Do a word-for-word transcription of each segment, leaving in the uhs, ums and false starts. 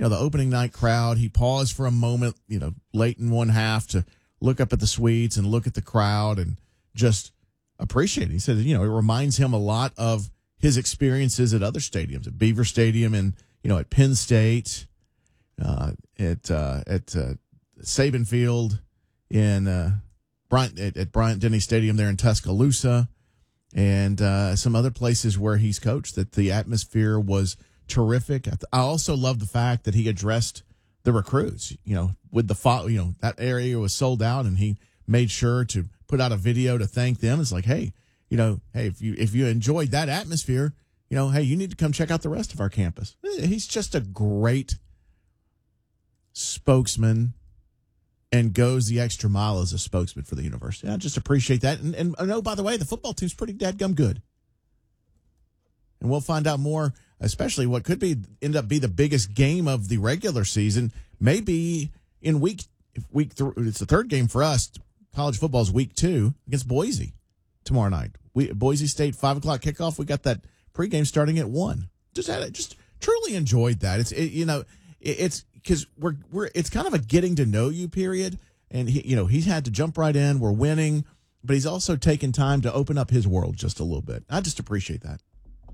you know, the opening night crowd. He paused for a moment, you know, late in one half to look up at the suites and look at the crowd and just appreciate it. He said, you know, it reminds him a lot of his experiences at other stadiums, at Beaver Stadium and, you know, at Penn State, uh, at uh, at uh, Saban Field, in uh, Bryant, at, at Bryant Denny Stadium there in Tuscaloosa, and uh, some other places where he's coached, that the atmosphere was terrific. I, th- I also love the fact that he addressed the recruits. You know, with the fo- you know that area was sold out, and he made sure to put out a video to thank them. It's like, hey, you know, hey, if you if you enjoyed that atmosphere, you know, hey, you need to come check out the rest of our campus. He's just a great spokesman and goes the extra mile as a spokesman for the university. I just appreciate that. And, and oh, by the way, the football team's pretty dadgum good. And we'll find out more, especially what could be end up be the biggest game of the regular season, maybe in week week three. It's the third game for us. College football's week two against Boise tomorrow night. We Boise State five o'clock kickoff. We got that pregame starting at one. Just had it. Just truly enjoyed that. It's it, you know it, it's because we're we're it's kind of a getting to know you period. And he you know he's had to jump right in. We're winning, but he's also taken time to open up his world just a little bit. I just appreciate that.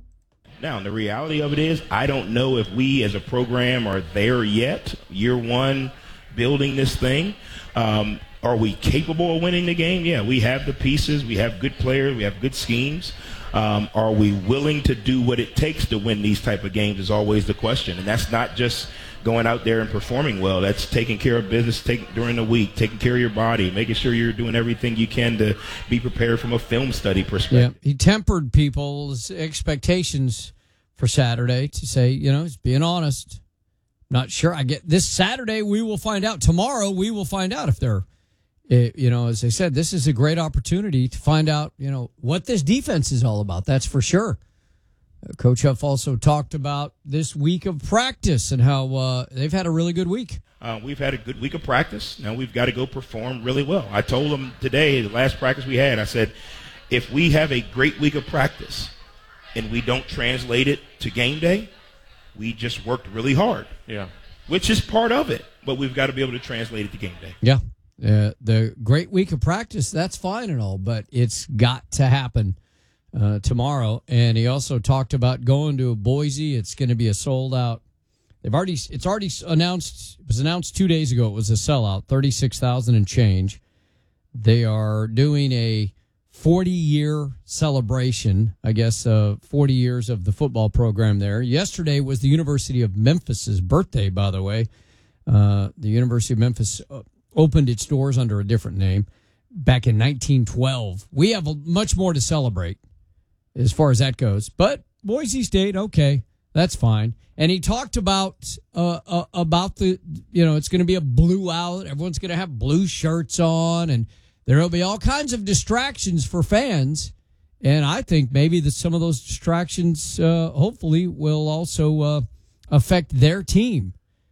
Now, the reality of it is, I don't know if we as a program are there yet. Year one, building this thing. Um, are we capable of winning the game? Yeah, we have the pieces. We have good players. We have good schemes. Um, are we willing to do what it takes to win these type of games is always the question. And that's not just going out there and performing well. That's taking care of business take, during the week, taking care of your body, making sure you're doing everything you can to be prepared from a film study perspective. Yeah, he tempered people's expectations for Saturday to say, you know, he's being honest. Not sure. I get this Saturday, we will find out. Tomorrow, we will find out if they're, you know, as I said, this is a great opportunity to find out, you know, what this defense is all about. That's for sure. Coach Huff also talked about this week of practice and how uh, they've had a really good week. Uh, we've had a good week of practice. Now we've got to go perform really well. I told them today, the last practice we had, I said, if we have a great week of practice and we don't translate it to game day, we just worked really hard. Yeah. Which is part of it, but we've got to be able to translate it to game day. Yeah. Uh, the great week of practice, that's fine and all, but it's got to happen uh, tomorrow. And he also talked about going to Boise. It's going to be a sold out. They've already, it's already announced, it was announced two days ago. It was a sellout, thirty-six thousand and change. They are doing a forty-year celebration, I guess, uh, forty years of the football program there. Yesterday was the University of Memphis's birthday, by the way. Uh, the University of Memphis uh, opened its doors under a different name back in nineteen twelve. We have a, much more to celebrate as far as that goes. But Boise State, okay, that's fine. And he talked about uh, uh, about the, you know, it's going to be a blue out. Everyone's going to have blue shirts on, and there will be all kinds of distractions for fans. And I think maybe that some of those distractions, uh, hopefully, will also uh, affect their team.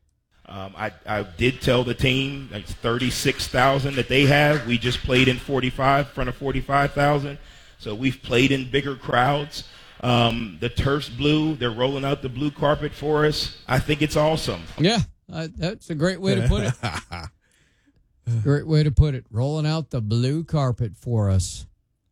Um, I, I did tell the team, like thirty-six thousand that they have. We just played in forty-five, in front of forty-five thousand. So we've played in bigger crowds. Um, the turf's blue. They're rolling out the blue carpet for us. I think it's awesome. Yeah, uh, that's a great way to put it. Great way to put it. Rolling out the blue carpet for us.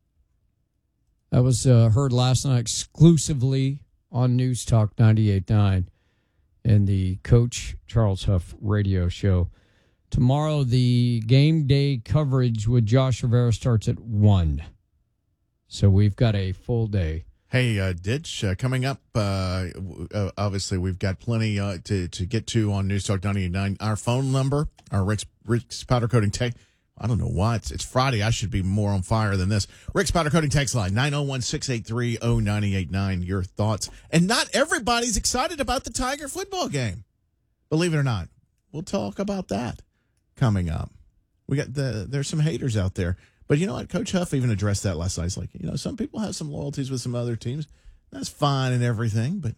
That was uh, heard last night exclusively on News Talk ninety-eight point nine and the Coach Charles Huff radio show. Tomorrow, the game day coverage with Josh Rivera starts at one. So we've got a full day. Hey, uh, Ditch, uh, coming up, uh, uh, obviously we've got plenty uh, to, to get to on News Talk ninety-eight point nine. Our phone number, our Rick's, Rick's Powder Coating Tech, I don't know why, it's, it's Friday, I should be more on fire than this. Rick's Powder Coating Text line, nine oh one, six eight three, oh nine eight nine, your thoughts. And not everybody's excited about the Tiger football game, believe it or not. We'll talk about that coming up. We got the There's some haters out there. But you know what? Coach Huff even addressed that last night. He's like, you know, some people have some loyalties with some other teams. That's fine and everything, but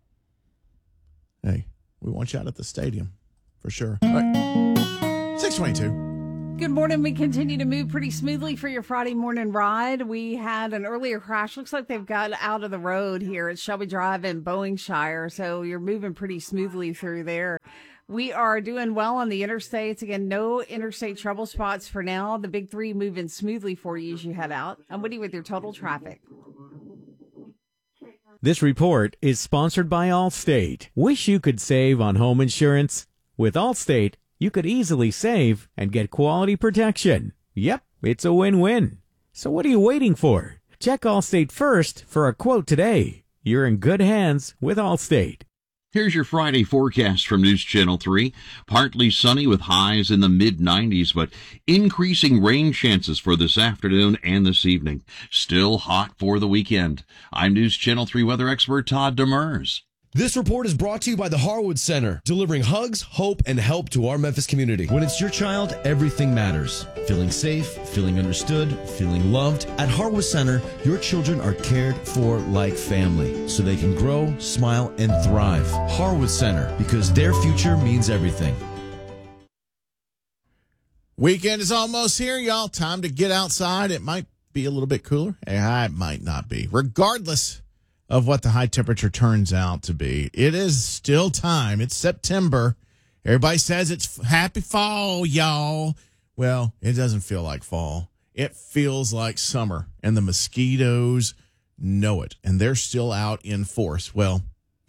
hey, we want you out at the stadium for sure. All right, six twenty-two. Good morning. We continue to move pretty smoothly for your Friday morning ride. We had an earlier crash. Looks like they've got out of the road here at Shelby Drive in Bowingshire, so you're moving pretty smoothly through there. We are doing well on the interstates. Again, no interstate trouble spots for now. The big three moving smoothly for you as you head out. I'm Woody with your total traffic. This report is sponsored by Allstate. Wish you could save on home insurance? With Allstate, you could easily save and get quality protection. Yep, it's a win-win. So what are you waiting for? Check Allstate first for a quote today. You're in good hands with Allstate. Here's your Friday forecast from News Channel three. Partly sunny with highs in the mid nineties, but increasing rain chances for this afternoon and this evening. Still hot for the weekend. I'm News Channel three weather expert Todd Demers. This report is brought to you by the Harwood Center, delivering hugs, hope, and help to our Memphis community. When it's your child, everything matters. Feeling safe, feeling understood, feeling loved. At Harwood Center, your children are cared for like family, so they can grow, smile, and thrive. Harwood Center, because their future means everything. Weekend is almost here, y'all. Time to get outside. It might be a little bit cooler. It might not be. Regardless of what the high temperature turns out to be, it is still time. It's September. Everybody says it's happy fall, y'all. Well, it doesn't feel like fall. It feels like summer, and the mosquitoes know it, and they're still out in force. Well,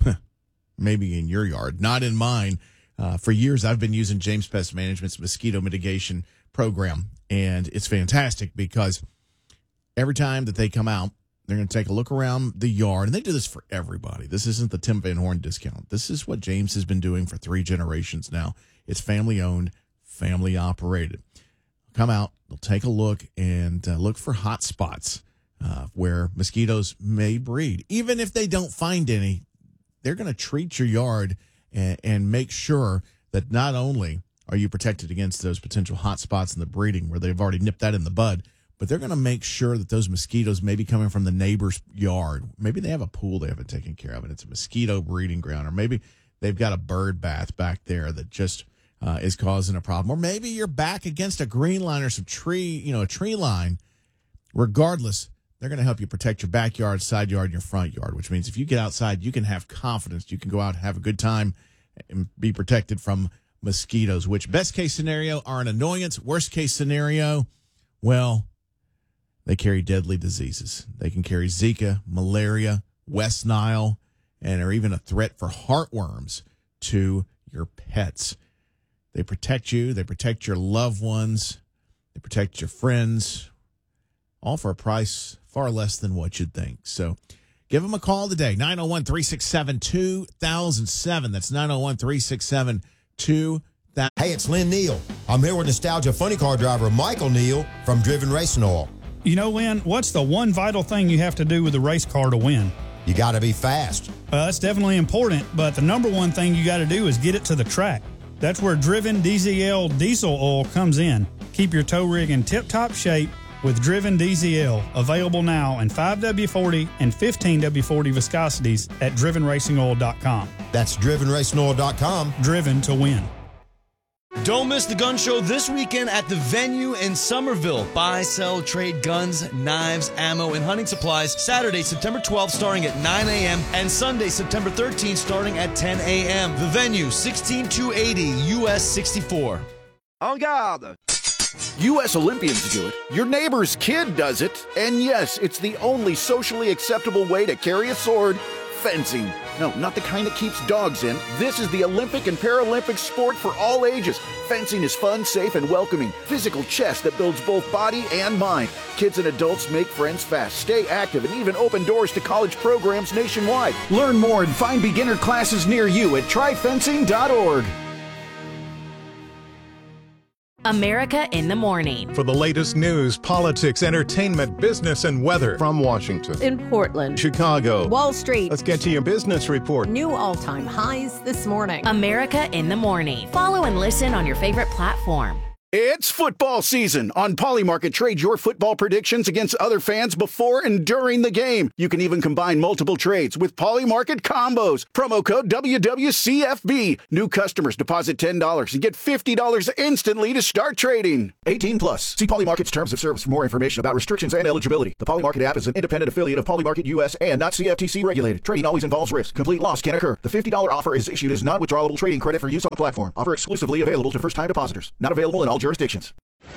maybe in your yard, not in mine. Uh, for years, I've been using James Pest Management's mosquito mitigation program, and it's fantastic because every time that they come out, they're going to take a look around the yard, and they do this for everybody. This isn't the Tim Van Horn discount. This is what James has been doing for three generations now. It's family-owned, family-operated. Come out, they'll take a look and uh, look for hot spots uh, where mosquitoes may breed. Even if they don't find any, they're going to treat your yard and, and make sure that not only are you protected against those potential hot spots in the breeding where they've already nipped that in the bud, but they're going to make sure that those mosquitoes may be coming from the neighbor's yard. Maybe they have a pool they haven't taken care of, and it's a mosquito breeding ground. Or maybe they've got a bird bath back there that just uh, is causing a problem. Or maybe you're back against a green line or some tree, you know, a tree line. Regardless, they're going to help you protect your backyard, side yard, and your front yard, which means if you get outside, you can have confidence. You can go out and have a good time and be protected from mosquitoes, which best case scenario are an annoyance. Worst case scenario, well, they carry deadly diseases. They can carry Zika, malaria, West Nile, and are even a threat for heartworms to your pets. They protect you. They protect your loved ones. They protect your friends, all for a price far less than what you'd think. So give them a call today, nine oh one, three six seven, two thousand seven. That's nine oh one, three six seven, two thousand. Hey, it's Lynn Neal. I'm here with Nostalgia Funny Car driver Michael Neal from Driven Racing Oil. You know, Lynn, what's the one vital thing you have to do with a race car to win? You got to be fast. Well, that's definitely important, but the number one thing you got to do is get it to the track. That's where Driven D Z L diesel oil comes in. Keep your tow rig in tip-top shape with Driven D Z L, available now in five W forty and fifteen W forty viscosities at driven racing oil dot com. That's driven racing oil dot com. Driven to win. Don't miss the gun show this weekend at the Venue in Somerville. Buy, sell, trade guns, knives, ammo, and hunting supplies. Saturday, September twelfth, starting at nine a.m. and Sunday, September thirteenth, starting at ten a.m. The Venue, sixteen two eighty U S sixty-four. En garde! U S Olympians do it. Your neighbor's kid does it. And yes, it's the only socially acceptable way to carry a sword. Fencing. No, not the kind that keeps dogs in. This is the Olympic and Paralympic sport for all ages. Fencing is fun, safe, and welcoming. Physical chess that builds both body and mind. Kids and adults make friends fast, stay active, and even open doors to college programs nationwide. Learn more and find beginner classes near you at try fencing dot org. America in the Morning. For the latest news, politics, entertainment, business, and weather. From Washington, in Portland, Chicago, Wall Street. Let's get to your business report. New all-time highs this morning. America in the Morning. Follow and listen on your favorite platform. It's football season. On Polymarket, trade your football predictions against other fans before and during the game. You can even combine multiple trades with Polymarket combos. Promo code W W C F B. New customers deposit ten dollars and get fifty dollars instantly to start trading. eighteen plus. See Polymarket's terms of service for more information about restrictions and eligibility. The Polymarket app is an independent affiliate of Polymarket U S and not C F T C regulated. Trading always involves risk. Complete loss can occur. The fifty dollars offer is issued as non-withdrawable trading credit for use on the platform. Offer exclusively available to first-time depositors. Not available in all jurisdictions.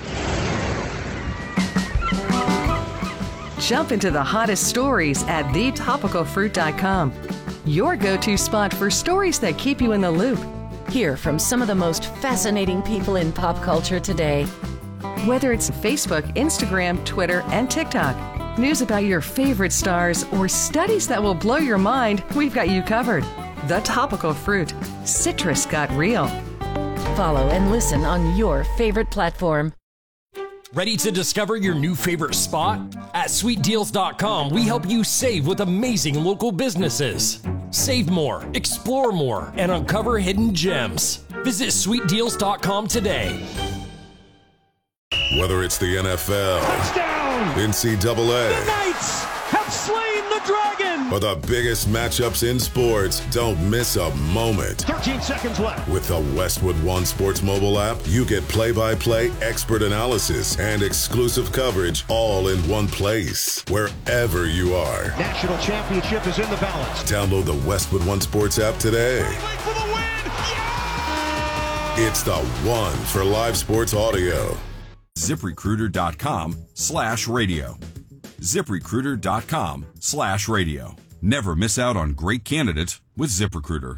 Jump into the hottest stories at the topical fruit dot com. Your go-to spot for stories that keep you in the loop. Hear from some of the most fascinating people in pop culture today. Whether it's Facebook, Instagram, Twitter, and TikTok, news about your favorite stars, or studies that will blow your mind, we've got you covered. The Topical Fruit. Citrus got real. Follow and listen on your favorite platform. Ready to discover your new favorite spot? At sweet deals dot com, we help you save with amazing local businesses. Save more, explore more, and uncover hidden gems. Visit sweet deals dot com today. Whether it's the N F L, touchdown, N C double A, the Knights have slain the dragon, or the biggest matchups in sports, don't miss a moment. thirteen seconds left. With the Westwood One Sports mobile app, you get play-by-play expert analysis and exclusive coverage all in one place, wherever you are. National championship is in the balance. Download the Westwood One Sports app today. For the win. Yeah! It's the one for live sports audio. ZipRecruiter.com slash radio. ZipRecruiter.com slash radio. Never miss out on great candidates with ZipRecruiter.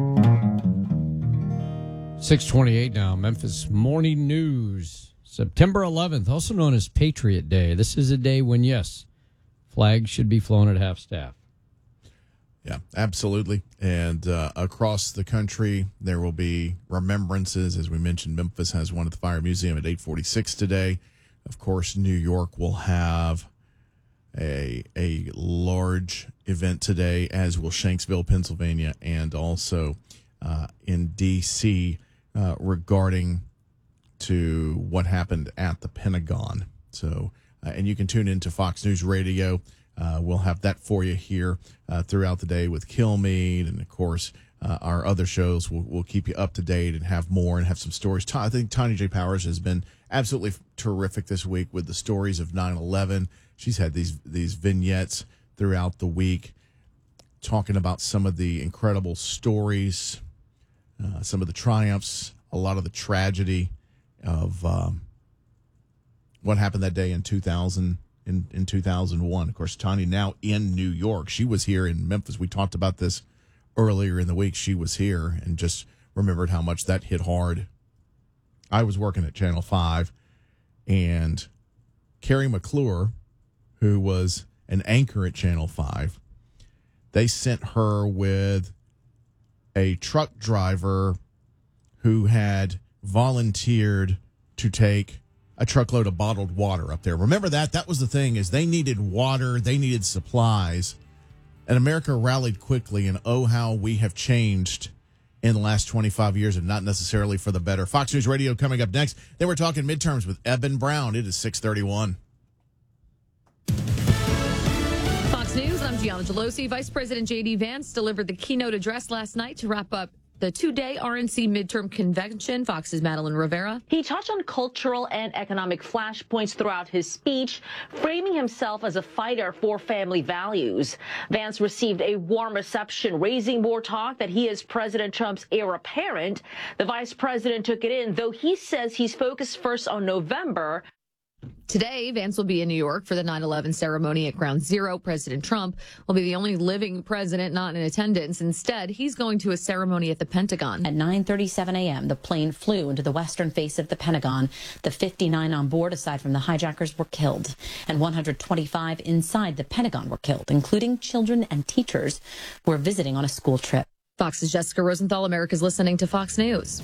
six twenty-eight now, Memphis Morning News. September eleventh, also known as Patriot Day. This is a day when, yes, flags should be flown at half staff. Yeah, absolutely. And uh, across the country, there will be remembrances. As we mentioned, Memphis has one at the Fire Museum at eight forty-six today. Of course, New York will have a a large event today, as will Shanksville, Pennsylvania, and also uh, in D C uh, regarding to what happened at the Pentagon. So, uh, and you can tune into Fox News Radio. Uh, we'll have that for you here uh, throughout the day with Kilmeade, and of course uh, our other shows will will keep you up to date and have more and have some stories. I think Tanya J. Powers has been absolutely terrific this week with the stories of nine eleven. She's had these these vignettes throughout the week talking about some of the incredible stories, uh, some of the triumphs, a lot of the tragedy of um, what happened that day in two thousand. In, in two thousand one. Of course, Tanya now in New York. She was here in Memphis. We talked about this earlier in the week. She was here and just remembered how much that hit hard. I was working at Channel five, and Carrie McClure, who was an anchor at Channel five, they sent her with a truck driver who had volunteered to take a truckload of bottled water up there. Remember that? That was the thing, is they needed water, they needed supplies, and America rallied quickly, and oh, how we have changed in the last twenty-five years, and not necessarily for the better. Fox News Radio coming up next. Then we're talking midterms with Eben Brown. It is six thirty-one. Fox News, I'm Gianna Gelosi. Vice President J D. Vance delivered the keynote address last night to wrap up the two-day R N C midterm convention. Fox's Madeline Rivera. He touched on cultural and economic flashpoints throughout his speech, framing himself as a fighter for family values. Vance received a warm reception, raising more talk that he is President Trump's heir apparent. The vice president took it in, though he says he's focused first on November. Today, Vance will be in New York for the nine eleven ceremony at Ground Zero. President Trump will be the only living president not in attendance. Instead, he's going to a ceremony at the Pentagon. At nine thirty-seven a.m., the plane flew into the western face of the Pentagon. The fifty-nine on board, aside from the hijackers, were killed, and one hundred twenty-five inside the Pentagon were killed, including children and teachers who were visiting on a school trip. Fox's Jessica Rosenthal. America's listening to Fox News.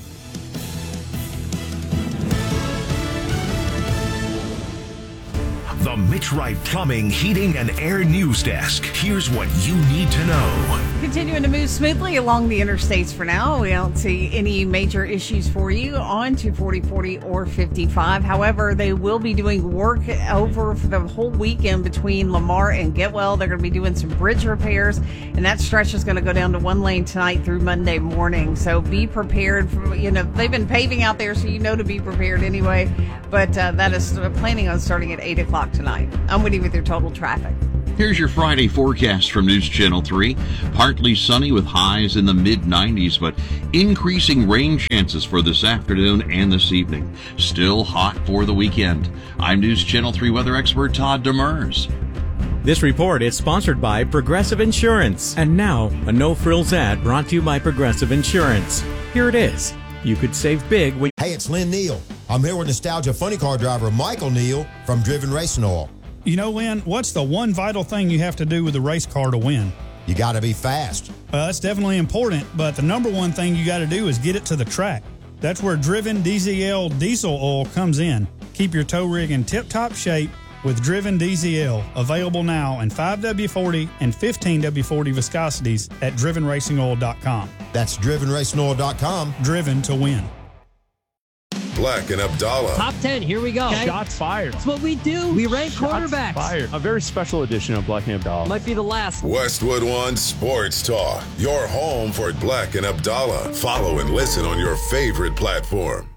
the Mitch Wright Plumbing, Heating, and Air News Desk. Here's what you need to know. Continuing to move smoothly along the interstates for now. We don't see any major issues for you on two forty, forty, or fifty-five. However, they will be doing work over for the whole weekend between Lamar and Getwell. They're going to be doing some bridge repairs, and that stretch is going to go down to one lane tonight through Monday morning. So be prepared. For, you know, they've been paving out there, so you know to be prepared anyway. But uh, that is planning on starting at eight o'clock tonight. I'm Woody with your total traffic. Here's your Friday forecast from News Channel three. Partly sunny with highs in the mid nineties, but increasing rain chances for this afternoon and this evening. Still hot for the weekend. I'm News Channel three weather expert Todd Demers. This report is sponsored by Progressive Insurance. And now, a no-frills ad brought to you by Progressive Insurance. Here it is. You could save big when... Hey, it's Lynn Neal. I'm here with Nostalgia Funny Car driver Michael Neal from Driven Racing Oil. You know, Lynn, what's the one vital thing you have to do with a race car to win? You got to be fast. Well, that's definitely important, but the number one thing you got to do is get it to the track. That's where Driven D Z L diesel oil comes in. Keep your tow rig in tip-top shape with Driven D Z L, available now in five W forty and fifteen W forty viscosities at driven racing oil dot com. That's driven racing oil dot com. Driven to win. Black and Abdallah. Top ten, here we go. Okay. Shots fired. That's what we do. We rank Shots quarterbacks. Fired. A very special edition of Black and Abdallah. Might be the last. Westwood One Sports Talk. Your home for Black and Abdallah. Follow and listen on your favorite platform.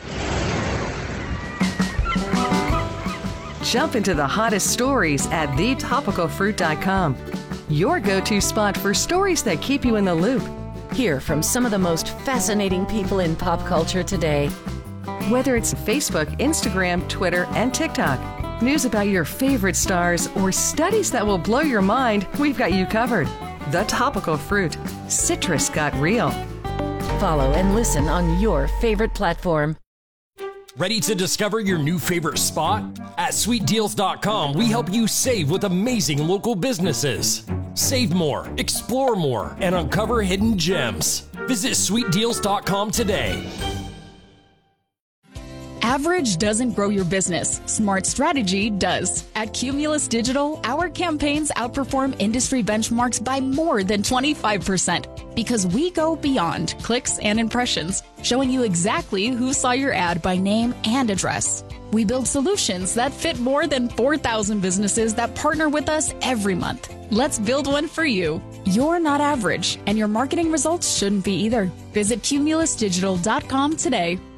Jump into the hottest stories at the topical fruit dot com. Your go-to spot for stories that keep you in the loop. Hear from some of the most fascinating people in pop culture today. Whether it's Facebook, Instagram, Twitter, and TikTok, news about your favorite stars, or studies that will blow your mind, we've got you covered. The Topical Fruit. Citrus got real. Follow and listen on your favorite platform. Ready to discover your new favorite spot? At sweet deals dot com, we help you save with amazing local businesses. Save more, explore more, and uncover hidden gems. Visit sweet deals dot com today. Average doesn't grow your business. Smart strategy does. At Cumulus Digital, our campaigns outperform industry benchmarks by more than twenty-five percent because we go beyond clicks and impressions, showing you exactly who saw your ad by name and address. We build solutions that fit more than four thousand businesses that partner with us every month. Let's build one for you. You're not average, and your marketing results shouldn't be either. Visit cumulus digital dot com today.